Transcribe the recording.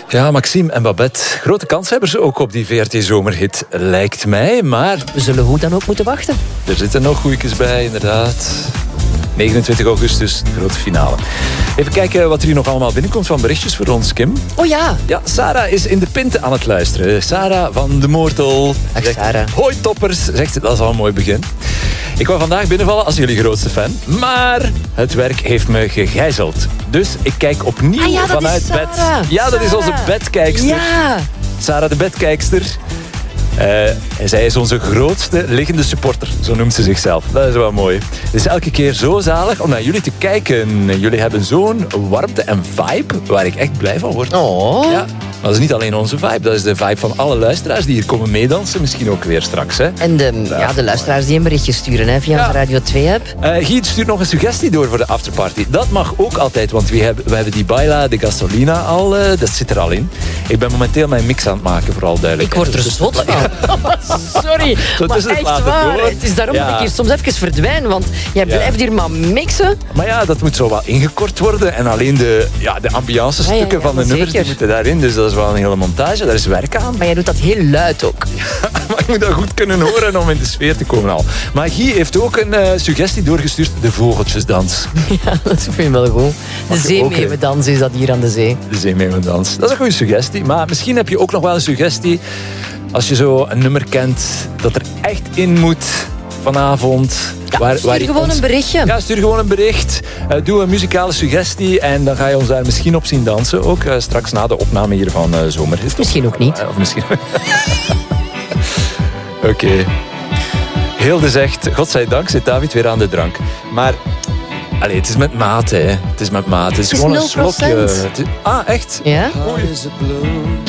Ja, Maxime en Babette. Grote kanshebbers ook op die VRT-zomerhit, lijkt mij. Maar we zullen goed dan ook moeten wachten. Er zitten nog goeietjes bij, inderdaad. 29 augustus, de grote finale. Even kijken wat er hier nog allemaal binnenkomt van berichtjes voor ons, Kim. Oh ja. Ja, Sarah is in de Pinte aan het luisteren. Sarah van de Moortel. Dag Sarah. Hoi toppers, zegt ze. Dat is al een mooi begin. Ik wou vandaag binnenvallen als jullie grootste fan. Maar het werk heeft me gegijzeld. Dus ik kijk opnieuw vanuit bed. Ja, dat is onze bedkijkster. Ja. Sarah de bedkijkster. Zij is onze grootste liggende supporter, zo noemt ze zichzelf. Dat is wel mooi. Het is elke keer zo zalig om naar jullie te kijken. Jullie hebben zo'n warmte en vibe waar ik echt blij van word. Oh. Ja. Maar dat is niet alleen onze vibe, dat is de vibe van alle luisteraars die hier komen meedansen. Misschien ook weer straks. Hè. En de luisteraars die een berichtje sturen hè, via onze Radio 2-app. Guy stuurt nog een suggestie door voor de afterparty. Dat mag ook altijd, want we hebben die Baila de Gasolina al. Dat zit er al in. Ik ben momenteel mijn mix aan het maken, vooral duidelijk. Ik word er zot van. Sorry, maar echt waar. Door. Het is daarom dat ik hier soms even verdwijn, want jij blijft hier maar mixen. Maar ja, dat moet zo wat ingekort worden. En alleen de ambiance stukken van de nummers die moeten daarin. Dus dat is wel een hele montage, daar is werk aan. Maar jij doet dat heel luid ook. Ja, maar ik moet dat goed kunnen horen om in de sfeer te komen al. Maar Guy heeft ook een suggestie doorgestuurd. De vogeltjesdans. Ja, dat vind ik wel goed. De zeemeeuwendans is dat hier aan de zee. De zeemeeuwendans. Dat is een goede suggestie. Maar misschien heb je ook nog wel een suggestie. Als je zo een nummer kent dat er echt in moet vanavond. Ja, stuur gewoon een berichtje. Ja, stuur gewoon een bericht. Doe een muzikale suggestie en dan ga je ons daar misschien op zien dansen. Ook straks na de opname hier van Zomerhit. Misschien ook niet. Of misschien... Oké. Hilde zegt, godzijdank zit David weer aan de drank. Maar... Allee, het is met mate, hè. Het is met mate. Het is gewoon 0%. een slokje. Echt? Ja? Oei.